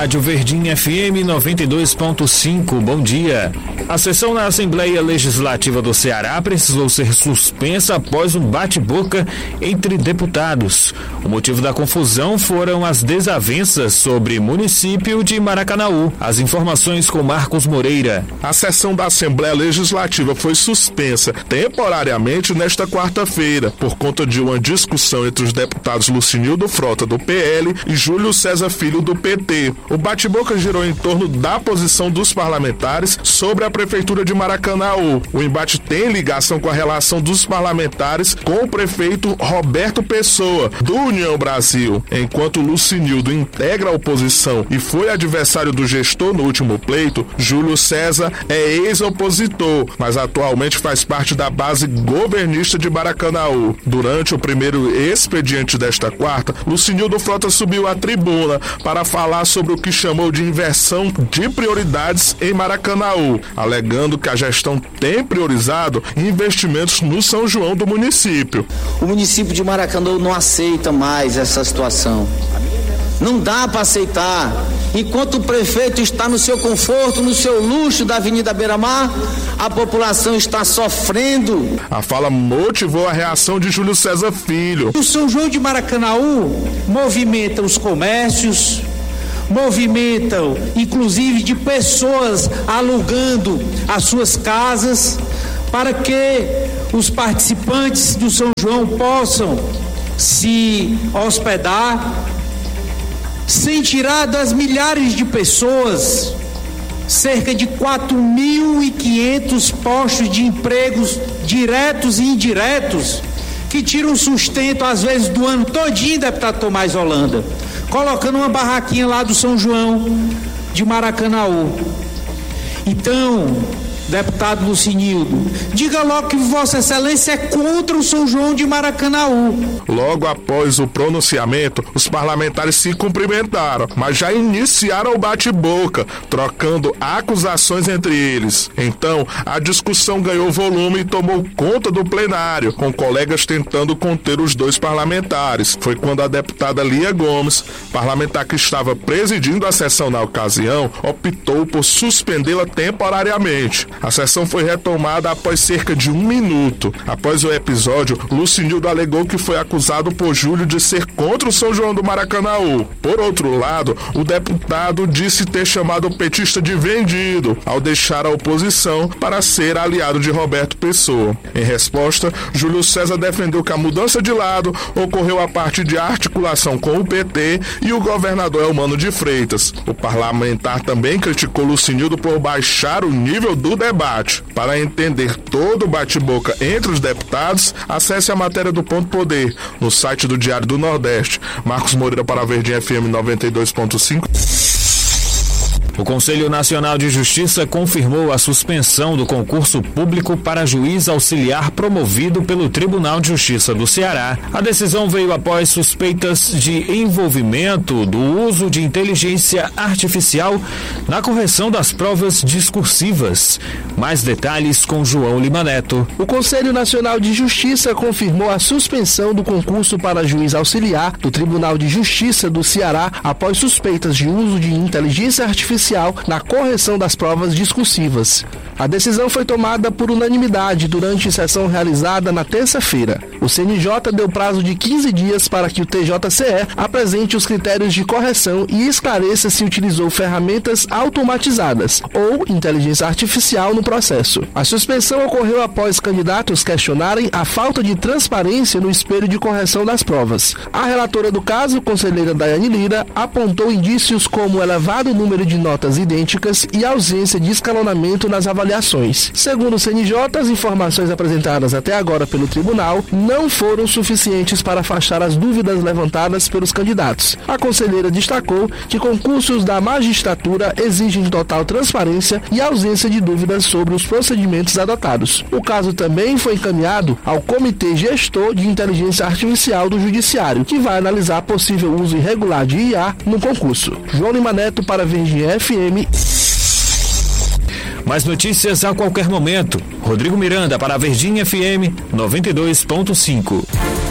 Rádio Verdinha FM 92.5. Bom dia. A sessão na Assembleia Legislativa do Ceará precisou ser suspensa após um bate-boca entre deputados. O motivo da confusão foram as desavenças sobre município de Maracanaú. As informações com Marcos Moreira. A sessão da Assembleia Legislativa foi suspensa temporariamente nesta quarta-feira por conta de uma discussão entre os deputados Lucinildo Frota, do PL, e Júlio César Filho, do PT. O bate-boca girou em torno da posição dos parlamentares sobre a Prefeitura de Maracanaú. O embate tem ligação com a relação dos parlamentares com o prefeito Roberto Pessoa, do União Brasil. Enquanto Lucinildo integra a oposição e foi adversário do gestor no último pleito, Júlio César é ex-opositor, mas atualmente faz parte da base governista de Maracanaú. Durante o primeiro expediente desta quarta, Lucinildo Frota subiu à tribuna para falar sobre o que chamou de inversão de prioridades em Maracanaú, alegando que a gestão tem priorizado investimentos no São João do município. O município de Maracanaú não aceita mais essa situação. Não dá para aceitar. Enquanto o prefeito está no seu conforto, no seu luxo da Avenida Beira-Mar, a população está sofrendo. A fala motivou a reação de Júlio César Filho. O São João de Maracanaú movimenta os comércios, movimentam inclusive de pessoas alugando as suas casas para que os participantes do São João possam se hospedar, sem tirar das milhares de pessoas, cerca de 4.500 postos de empregos diretos e indiretos, que tiram sustento às vezes do ano todinho, deputado Tomás Holanda, colocando uma barraquinha lá do São João de Maracanaú. Então, deputado Lucinildo, diga logo que Vossa Excelência é contra o São João de Maracanaú. Logo após o pronunciamento, os parlamentares se cumprimentaram, mas já iniciaram o bate-boca, trocando acusações entre eles. Então, a discussão ganhou volume e tomou conta do plenário, com colegas tentando conter os dois parlamentares. Foi quando a deputada Lia Gomes, parlamentar que estava presidindo a sessão na ocasião, optou por suspendê-la temporariamente. A sessão foi retomada após cerca de 1 minuto. Após o episódio, Lucinildo alegou que foi acusado por Júlio de ser contra o São João do Maracanaú. Por outro lado, o deputado disse ter chamado o petista de vendido, ao deixar a oposição para ser aliado de Roberto Pessoa. Em resposta, Júlio César defendeu que a mudança de lado ocorreu a partir de articulação com o PT e o governador Elmano de Freitas. O parlamentar também criticou Lucinildo por baixar o nível do debate. Para entender todo o bate-boca entre os deputados, acesse a matéria do Ponto Poder no site do Diário do Nordeste. Marcos Moreira para a Verdinha FM 92.5. O Conselho Nacional de Justiça confirmou a suspensão do concurso público para juiz auxiliar promovido pelo Tribunal de Justiça do Ceará. A decisão veio após suspeitas de envolvimento do uso de inteligência artificial na correção das provas discursivas. Mais detalhes com João Lima Neto. O Conselho Nacional de Justiça confirmou a suspensão do concurso para juiz auxiliar do Tribunal de Justiça do Ceará após suspeitas de uso de inteligência artificial na correção das provas discursivas. A decisão foi tomada por unanimidade durante sessão realizada na terça-feira. O CNJ deu prazo de 15 dias para que o TJCE apresente os critérios de correção e esclareça se utilizou ferramentas automatizadas ou inteligência artificial no processo. A suspensão ocorreu após candidatos questionarem a falta de transparência no espelho de correção das provas. A relatora do caso, conselheira Daiane Lira, apontou indícios como elevado número de notas idênticas e ausência de escalonamento nas avaliações. Segundo o CNJ, as informações apresentadas até agora pelo tribunal não foram suficientes para afastar as dúvidas levantadas pelos candidatos. A conselheira destacou que concursos da magistratura exigem total transparência e ausência de dúvidas sobre os procedimentos adotados. O caso também foi encaminhado ao Comitê Gestor de Inteligência Artificial do Judiciário, que vai analisar possível uso irregular de IA no concurso. João Lima Neto para a Verdinha FM. Mais notícias a qualquer momento. Rodrigo Miranda para a Verdinha FM 92.5.